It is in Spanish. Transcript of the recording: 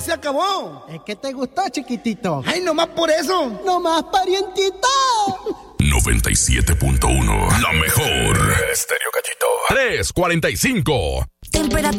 se acabó. Es que te gustó, chiquitito. Ay, nomás por eso. Nomás, parientito. 97.1, la mejor. Estéreo Gallito. 3:45. Temperatura